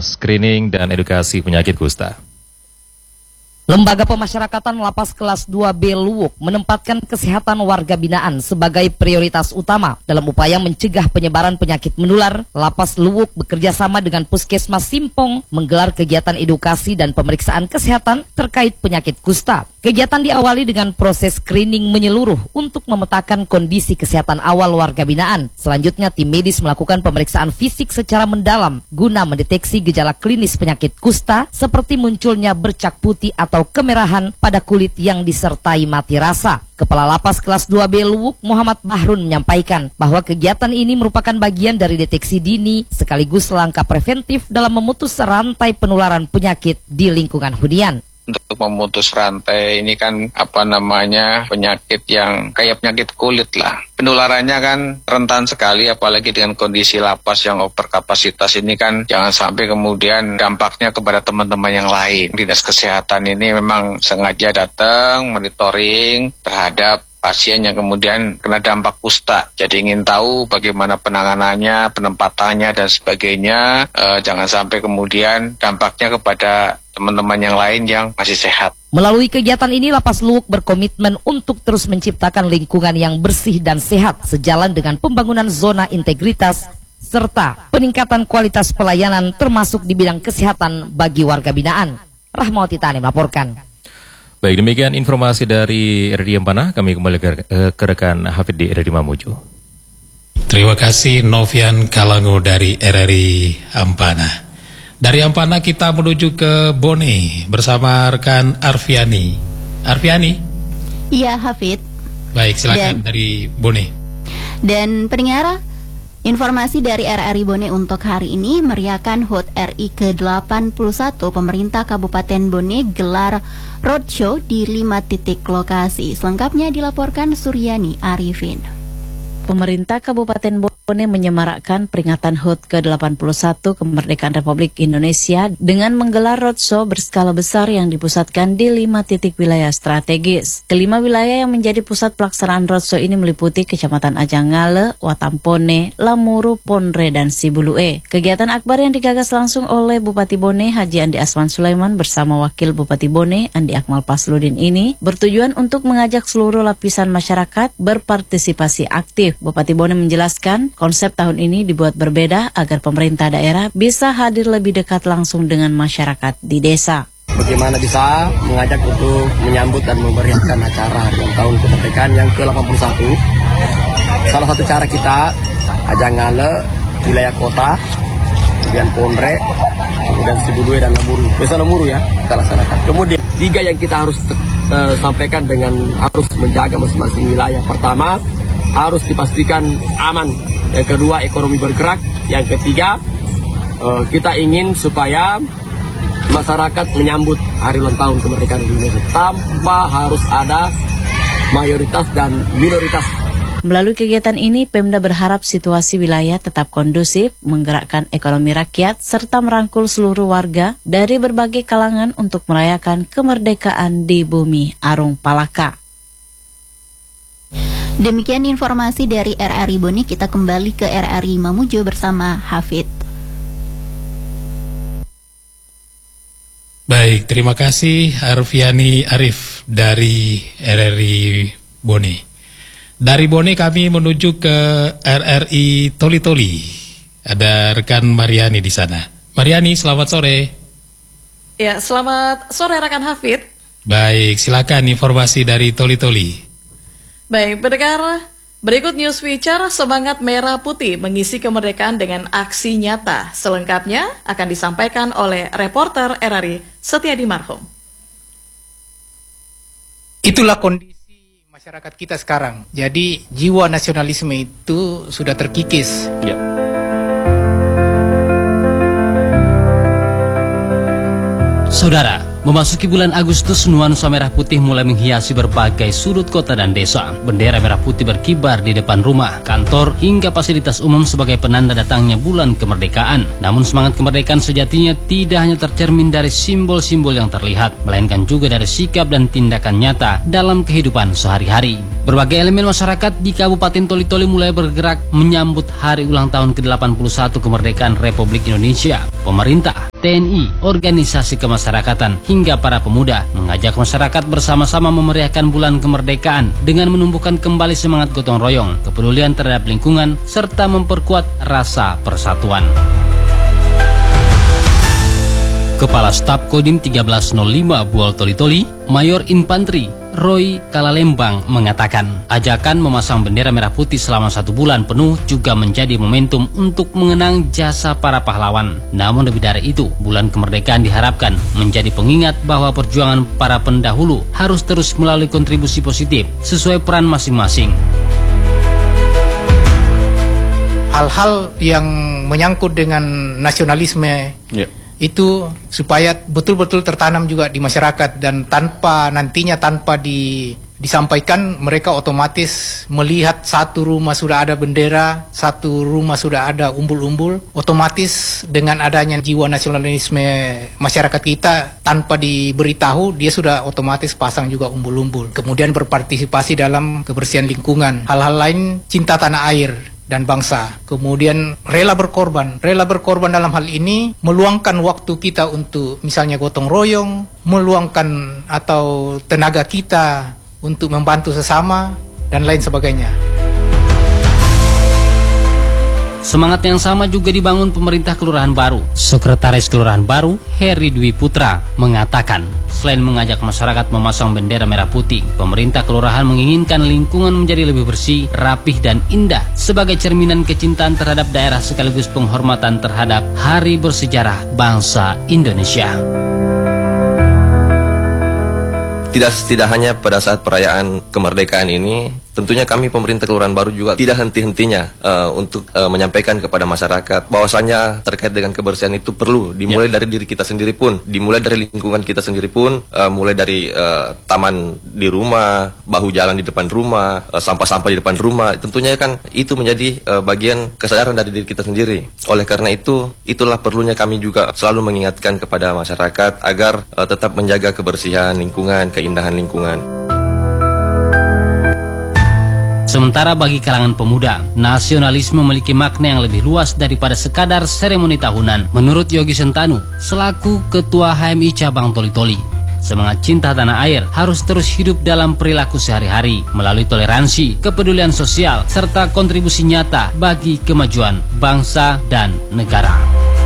screening dan edukasi penyakit kusta. Lembaga Pemasyarakatan Lapas Kelas 2B Luwuk menempatkan kesehatan warga binaan sebagai prioritas utama dalam upaya mencegah penyebaran penyakit menular. Lapas Luwuk bekerja sama dengan Puskesmas Simpong menggelar kegiatan edukasi dan pemeriksaan kesehatan terkait penyakit kusta. Kegiatan diawali dengan proses screening menyeluruh untuk memetakan kondisi kesehatan awal warga binaan. Selanjutnya tim medis melakukan pemeriksaan fisik secara mendalam guna mendeteksi gejala klinis penyakit kusta seperti munculnya bercak putih atau kemerahan pada kulit yang disertai mati rasa. Kepala Lapas Kelas 2B Luwuk Muhammad Bahrun menyampaikan bahwa kegiatan ini merupakan bagian dari deteksi dini sekaligus langkah preventif dalam memutus rantai penularan penyakit di lingkungan hunian. Untuk memutus rantai ini kan penyakit yang kayak penyakit kulit lah. Penularannya kan rentan sekali, apalagi dengan kondisi lapas yang overkapasitas ini kan jangan sampai kemudian dampaknya kepada teman-teman yang lain. Dinas Kesehatan ini memang sengaja datang monitoring terhadap pasien yang kemudian kena dampak kusta. Jadi ingin tahu bagaimana penanganannya, penempatannya dan sebagainya. Jangan sampai kemudian dampaknya kepada teman-teman yang lain yang masih sehat. Melalui kegiatan ini, Lapas Luwuk berkomitmen untuk terus menciptakan lingkungan yang bersih dan sehat sejalan dengan pembangunan zona integritas serta peningkatan kualitas pelayanan termasuk di bidang kesehatan bagi warga binaan. Rahmawati Tani melaporkan. Baik, demikian informasi dari RRI Ampana. Kami kembali ke rekan Hafid di RRI Mamuju. Terima kasih Novian Kalango dari RRI Ampana. Dari Ampana kita menuju ke Bone bersama rekan Arfiani. Arfiani? Iya, Hafid. Baik, silakan dari Bone. Dan pendengar, informasi dari RRI Bone untuk hari ini meriahkan HUT RI ke-81. Pemerintah Kabupaten Bone gelar roadshow di 5 titik lokasi. Selengkapnya dilaporkan Suryani Arifin. Pemerintah Kabupaten Bone menyemarakkan peringatan HUT ke-81 kemerdekaan Republik Indonesia dengan menggelar roadshow berskala besar yang dipusatkan di 5 titik wilayah strategis. Kelima wilayah yang menjadi pusat pelaksanaan roadshow ini meliputi Kecamatan Ajangale, Watampone, Lamuru, Pondre, dan Sibulue. Kegiatan akbar yang digagas langsung oleh Bupati Bone Haji Andi Asman Sulaiman bersama Wakil Bupati Bone Andi Akmal Pasludin ini bertujuan untuk mengajak seluruh lapisan masyarakat berpartisipasi aktif. Bupati Bone menjelaskan konsep tahun ini dibuat berbeda agar pemerintah daerah bisa hadir lebih dekat langsung dengan masyarakat di desa. Bagaimana bisa mengajak untuk menyambut dan memeriahkan acara ulang tahun kemerdekaan yang ke-81. Salah satu cara kita Ajangale, wilayah kota, kemudian Pondre, kemudian Sibulue dan Lamuru. Biasa Lamuru ya, kita laksanakan. Kemudian 3 yang kita harus sampaikan dengan harus menjaga masing-masing wilayah. Pertama, harus dipastikan aman. Yang kedua, ekonomi bergerak. Yang ketiga, kita ingin supaya masyarakat menyambut hari ulang tahun kemerdekaan Indonesia tanpa harus ada mayoritas dan minoritas. Melalui kegiatan ini, Pemda berharap situasi wilayah tetap kondusif, menggerakkan ekonomi rakyat, serta merangkul seluruh warga dari berbagai kalangan untuk merayakan kemerdekaan di bumi Arung Palaka. Demikian informasi dari RRI Bone, kita kembali ke RRI Mamuju bersama Hafid. Baik, terima kasih Arfiani Arif dari RRI Bone. Dari Bone kami menuju ke RRI Toli-Toli. Ada rekan Mariani di sana. Mariani, selamat sore. Ya, selamat sore rekan Hafid. Baik, silakan informasi dari Toli-Toli. Baik, pendengar, berikut news feature Semangat Merah Putih mengisi kemerdekaan dengan aksi nyata. Selengkapnya akan disampaikan oleh reporter RRI Setiadi Marhum. Itulah kondisi masyarakat kita sekarang. Jadi jiwa nasionalisme itu sudah terkikis. Ya. Saudara, memasuki bulan Agustus, nuansa merah putih mulai menghiasi berbagai sudut kota dan desa. Bendera merah putih berkibar di depan rumah, kantor, hingga fasilitas umum sebagai penanda datangnya bulan kemerdekaan. Namun semangat kemerdekaan sejatinya tidak hanya tercermin dari simbol-simbol yang terlihat, melainkan juga dari sikap dan tindakan nyata dalam kehidupan sehari-hari. Berbagai elemen masyarakat di Kabupaten Toli-Toli mulai bergerak menyambut hari ulang tahun ke-81 kemerdekaan Republik Indonesia. Pemerintah, TNI, organisasi kemasyarakatan, hingga para pemuda mengajak masyarakat bersama-sama memeriahkan bulan kemerdekaan dengan menumbuhkan kembali semangat gotong royong, kepedulian terhadap lingkungan, serta memperkuat rasa persatuan. Kepala Staf Kodim 1305 Buol Toli-Toli, Mayor Infantri Roy Kalalembang mengatakan, ajakan memasang bendera merah putih selama 1 bulan penuh juga menjadi momentum untuk mengenang jasa para pahlawan. Namun lebih dari itu, bulan kemerdekaan diharapkan menjadi pengingat bahwa perjuangan para pendahulu harus terus melalui kontribusi positif sesuai peran masing-masing. Hal-hal yang menyangkut dengan nasionalisme itu supaya betul-betul tertanam juga di masyarakat, dan tanpa disampaikan, mereka otomatis melihat satu rumah sudah ada bendera, satu rumah sudah ada umbul-umbul, otomatis dengan adanya jiwa nasionalisme masyarakat kita, tanpa diberitahu dia sudah otomatis pasang juga umbul-umbul. Kemudian berpartisipasi dalam kebersihan lingkungan, hal-hal lain, cinta tanah air dan bangsa. Kemudian rela berkorban dalam hal ini meluangkan waktu kita untuk misalnya gotong royong, meluangkan atau tenaga kita untuk membantu sesama dan lain sebagainya. Semangat yang sama juga dibangun pemerintah Kelurahan Baru. Sekretaris Kelurahan Baru, Heri Dwi Putra, mengatakan, selain mengajak masyarakat memasang bendera merah putih, pemerintah kelurahan menginginkan lingkungan menjadi lebih bersih, rapih, dan indah sebagai cerminan kecintaan terhadap daerah sekaligus penghormatan terhadap hari bersejarah bangsa Indonesia. Tidak hanya pada saat perayaan kemerdekaan ini, tentunya kami pemerintah Kelurahan Baru juga tidak henti-hentinya untuk menyampaikan kepada masyarakat bahwasanya terkait dengan kebersihan itu perlu dimulai dari diri kita sendiri pun, dimulai dari lingkungan kita sendiri pun, mulai dari taman di rumah, bahu jalan di depan rumah, sampah-sampah di depan rumah. Tentunya kan itu menjadi bagian kesadaran dari diri kita sendiri. Oleh karena itu, itulah perlunya kami juga selalu mengingatkan kepada masyarakat agar tetap menjaga kebersihan lingkungan, keindahan lingkungan. Sementara bagi kalangan pemuda, nasionalisme memiliki makna yang lebih luas daripada sekadar seremoni tahunan. Menurut Yogi Sentanu, selaku Ketua HMI Cabang Toli-Toli, semangat cinta tanah air harus terus hidup dalam perilaku sehari-hari melalui toleransi, kepedulian sosial, serta kontribusi nyata bagi kemajuan bangsa dan negara.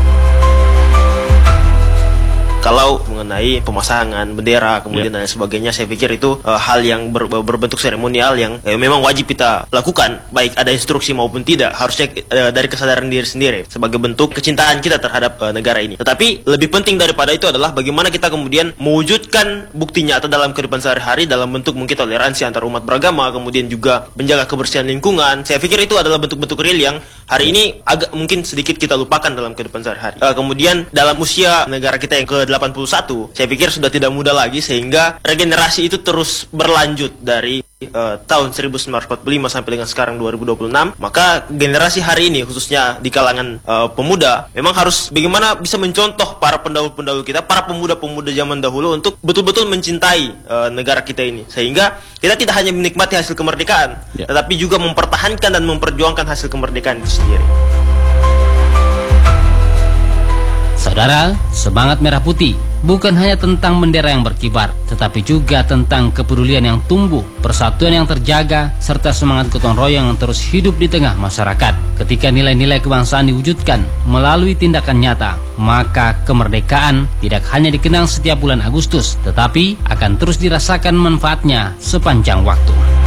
Kalau mengenai pemasangan bendera kemudian dan sebagainya, saya pikir itu hal yang berbentuk seremonial yang memang wajib kita lakukan, baik ada instruksi maupun tidak, harusnya dari kesadaran diri sendiri sebagai bentuk kecintaan kita terhadap negara ini. Tetapi lebih penting daripada itu adalah bagaimana kita kemudian mewujudkan bukti nyata dalam kehidupan sehari-hari dalam bentuk mungkin toleransi antar umat beragama, kemudian juga menjaga kebersihan lingkungan. Saya pikir itu adalah bentuk-bentuk real yang hari ini agak mungkin sedikit kita lupakan dalam kehidupan sehari-hari. Kemudian dalam usia negara kita yang ke-81, saya pikir sudah tidak mudah lagi, sehingga regenerasi itu terus berlanjut dari tahun 1945 sampai dengan sekarang 2026. Maka generasi hari ini khususnya di kalangan pemuda memang harus bagaimana bisa mencontoh para pendahulu-pendahulu kita, para pemuda-pemuda zaman dahulu untuk betul-betul mencintai negara kita ini, sehingga kita tidak hanya menikmati hasil kemerdekaan, tetapi juga mempertahankan dan memperjuangkan hasil kemerdekaan itu sendiri. Saudara, semangat merah putih bukan hanya tentang bendera yang berkibar, tetapi juga tentang kepedulian yang tumbuh, persatuan yang terjaga, serta semangat gotong royong yang terus hidup di tengah masyarakat. Ketika nilai-nilai kebangsaan diwujudkan melalui tindakan nyata, maka kemerdekaan tidak hanya dikenang setiap bulan Agustus, tetapi akan terus dirasakan manfaatnya sepanjang waktu.